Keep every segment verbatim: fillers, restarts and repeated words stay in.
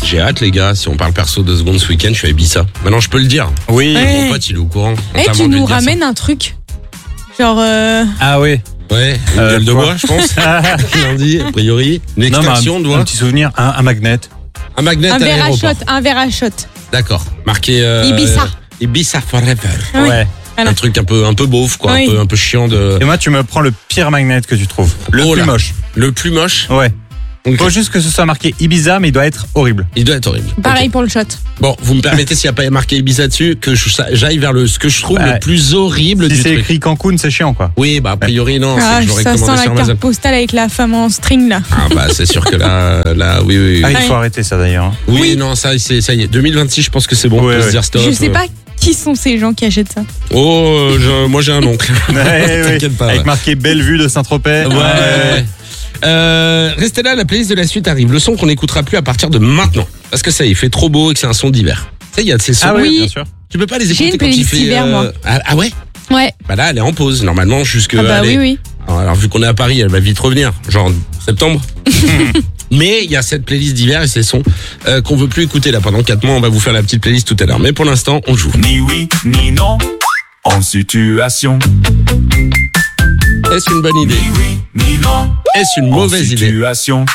J'ai hâte les gars, si on parle perso deux secondes ce week-end, je suis à Ibiza. Maintenant je peux le dire. Oui. Ouais. Mon pote il est au courant. Eh, Notamment tu de lui nous dire ça. ramènes un truc. Genre. Euh... Ah oui. Ouais, une Euh, gueule de quoi bois je pense. Lundi, a priori. Une Non, mais extraction un, de doigts. un petit souvenir, un, un magnet. Un magnet Un à verre à l'aéroport. shot, un verre à shot. D'accord. Marqué. Euh, Ibiza. Ibiza Forever. Ah oui. Ouais. Voilà. Un truc un peu, un peu beauf, quoi. Oui. Un, peu, un peu chiant de. Et moi, tu me prends le pire magnet que tu trouves. Le Oh plus là. moche. Le plus moche. Ouais. Ok. Faut juste que ce soit marqué Ibiza, mais il doit être horrible. Il doit être horrible. Pareil Ok. pour le shot. Bon, vous me permettez, s'il n'y a pas marqué Ibiza dessus, que je- j'aille vers le, ce que je trouve Bah, le plus horrible Si du c'est truc. écrit Cancun, c'est chiant, quoi. Oui, bah, a priori, non. c'est Ah, que je l'aurais ça sent commandé la sur carte Amazon. postale avec la femme en string là. Ah, bah, c'est sûr que là, là, oui, oui. Ah, Oui, il faut Ouais. arrêter ça d'ailleurs. oui, oui. non, ça, c'est, ça y est. deux mille vingt-six, je pense que c'est bon. on Ouais, peut se ouais. dire stop. Je sais pas qui sont ces gens qui achètent ça. Oh, euh, je- moi, j'ai un oncle. Ouais, T'inquiète ouais. pas. Avec ouais. marqué Bellevue de Saint-Tropez. Ouais. Euh, restez là, la playlist de la suite arrive. Le son qu'on n'écoutera plus à partir de maintenant. Parce que ça, il fait trop beau et que c'est un son d'hiver. Tu sais, il y a de ces sons. Ah oui, Oui. bien sûr. Tu peux pas les J'ai écouter une quand il playlist fait. hiver, moi. Ah, ah ouais? Ouais. Bah là, elle est en pause, normalement, jusque. Ah bah allez. oui, oui. Alors, alors, vu qu'on est à Paris, elle va vite revenir. Genre septembre. Mais il y a cette playlist d'hiver et ces sons euh, qu'on veut plus écouter là pendant quatre mois. On va vous faire la petite playlist tout à l'heure. Mais pour l'instant, on joue. Ni oui, ni non, en situation. Est-ce une bonne idée? Ni oui, ni non, Est-ce une en mauvaise idée? situation.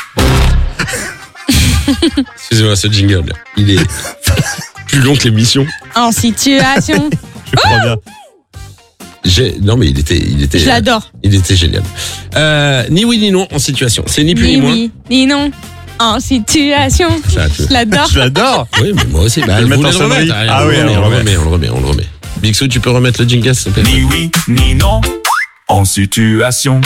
Excusez-moi, ce jingle, là, il est plus long que l'émission. En situation. Je crois bien. J'ai... Non, mais il était, il était, Je l'adore. il était génial. Euh, ni oui ni non en situation. C'est ni plus ni, Ni moins. oui, ni non. En situation. Ça, tu- Je l'adore. Je l'adore. Oui, mais moi aussi. Bah, Je vais le vous mettre voulez en le remettre? sonnerie. Allez, Ah on oui, le remet, alors, on le ouais. remet, on le remet, on le remet. Bixou, tu peux remettre le jingle, s'il te plaît? Ni oui, ni non, en situation.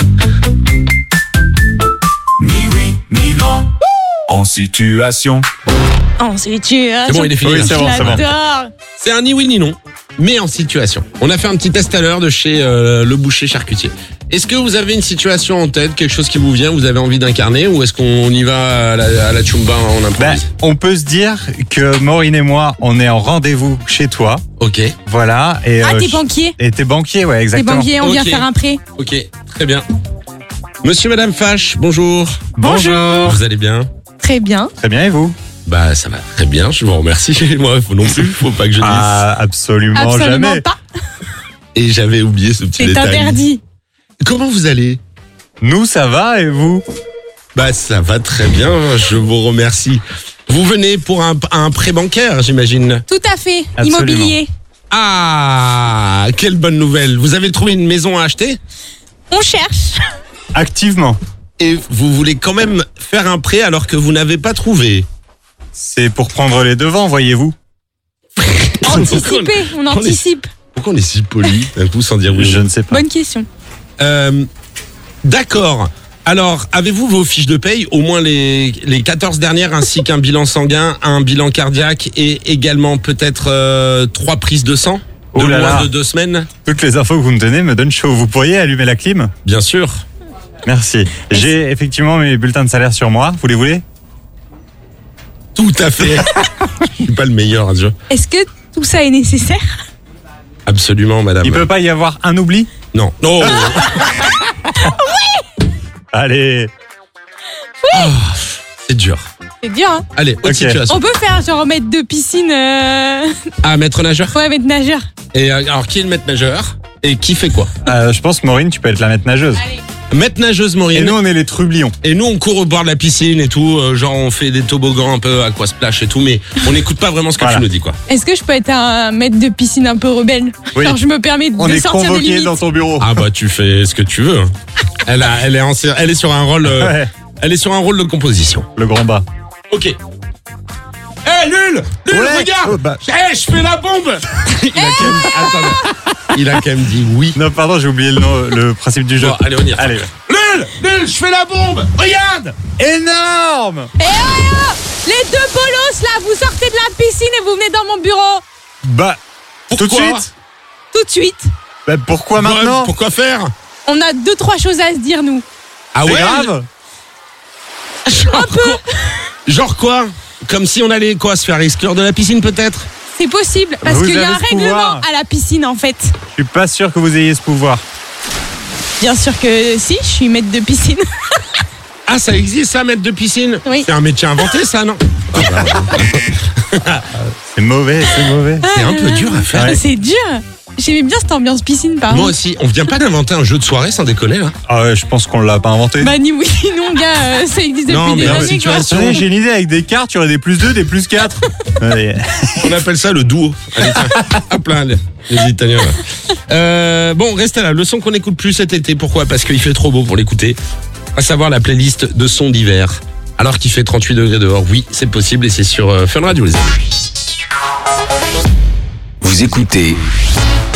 Ni oui, ni non, en situation. En situation. C'est bon, il est fini. Oui, là. c'est bon, Je c'est bon. l'adore. C'est un ni oui ni non, mais en situation. On a fait un petit test à l'heure de chez euh, le boucher charcutier. Est-ce que vous avez une situation en tête, quelque chose qui vous vient, vous avez envie d'incarner, ou est-ce qu'on y va à la, à la chumba en Ben, improvise? on peut se dire que Maureen et moi, on est en rendez-vous chez toi. Ok, Voilà. Et, Ah, euh, t'es je- banquier. Et t'es banquier, ouais, T'es exactement. banquier, on vient Ok. faire un prêt. ok, très bien. Monsieur, Madame Fache, bonjour. Bonjour. Vous allez bien? Très bien. Très bien, et vous? Bah ça va très bien, je vous remercie. Moi, faut non plus, faut pas que je dise. Ah, absolument, Absolument jamais. pas. Et j'avais oublié ce petit C'est détail. interdit. Comment vous allez? Nous, ça va, et vous? Bah ça va très bien, je vous remercie. Vous venez pour un, un prêt bancaire, j'imagine. Tout à fait. Absolument. Immobilier. Ah, quelle bonne nouvelle. Vous avez trouvé une maison à acheter On cherche. Activement. et vous voulez quand même faire un prêt alors que vous n'avez pas trouvé. C'est pour prendre les devants, voyez-vous. Anticiper. On on est- anticipe. Pourquoi on est si poli d'un coup sans dire oui? Je ne sais pas. Bonne question. Euh, D'accord. Alors, avez-vous vos fiches de paye, au moins les, les quatorze dernières, ainsi qu'un bilan sanguin, un bilan cardiaque et également peut-être euh, trois prises de sang de Oh là moins là. de deux semaines? Toutes les infos que vous me donnez me donnent chaud. Vous pourriez allumer la clim? Bien sûr. Merci. J'ai effectivement mes bulletins de salaire sur moi. Vous les voulez? Tout à fait. Je suis pas le meilleur à ce jeu. Est-ce que tout ça est nécessaire? Absolument, madame. Il peut pas y avoir un oubli? Non. Oh. Allez. C'est dur. C'est dur, hein? Allez, autre Ok. situation. On peut faire genre mettre de piscine. Euh... Ah, maître nageur. Ouais, mettre nageur. Et euh, alors, qui est le maître nageur? Et qui fait quoi? Euh, je pense, Maureen, tu peux être la maître nageuse. Allez. Maître nageuse, Maureen. Et nous, on est les trublions. Et nous, on court au bord de la piscine et tout. euh, genre, on fait des toboggans un peu aquasplash et tout. Mais on n'écoute pas vraiment ce que Voilà. tu nous dis, quoi. Est-ce que je peux être un maître de piscine un peu rebelle? Oui. Genre, je me permets de On est sortir des convoqués limites. dans ton bureau. Ah bah, tu fais ce que tu veux. hein. Elle, a, elle, est, en, elle est sur un rôle. euh, Ouais, Elle est sur un rôle de composition. le grand bas. Ok. Eh, nul Nul, Ouais. regarde Oh, bah. Eh, je fais la bombe Il a quand même... Attends, il a quand même dit oui. Non, pardon, j'ai oublié le, nom- le principe du jeu. Bon, allez, on y va. Allez. Nul Nul, je fais la bombe Regarde Énorme. Eh oh, oh les deux bolos là, vous sortez de la piscine et vous venez dans mon bureau. Bah, tout de Pourquoi suite. Tout de suite. Bah, pourquoi maintenant? Ouais, Pourquoi faire On a deux, trois choses à se dire, nous. Ah C'est ouais grave. Genre quoi Genre quoi Comme si on allait quoi se faire exclure de la piscine peut-être? C'est possible, parce Vous qu'il y a avez un ce règlement pouvoir. à la piscine, en fait. Je suis pas sûr que vous ayez ce pouvoir. Bien sûr que si, je suis maître de piscine. Ah, ça existe, ça, maître de piscine? Oui. C'est un métier inventé, ça, non? C'est mauvais, c'est mauvais. C'est un peu dur à faire. Ah, c'est dur. J'aimais bien cette ambiance piscine, par Moi contre. aussi, on vient pas d'inventer un jeu de soirée sans déconner, là? Ah ouais, je pense qu'on l'a pas inventé. Bah ni oui ni non, gars, euh, ça existe Non, depuis mais des la années, quoi. situation- Attendez, j'ai une idée, avec des cartes, il y aurait des plus deux, des plus quatre. Ouais. On appelle ça le duo. Allez, tiens. Hop là, les, les Italiens. Là. Euh, bon, restez là. Le son qu'on n'écoute plus cet été. Pourquoi? Parce qu'il fait trop beau pour l'écouter. À savoir la playlist de sons d'hiver. Alors qu'il fait trente-huit degrés dehors. Oui, c'est possible et c'est sur euh, Fun Radio, les amis. Vous écoutez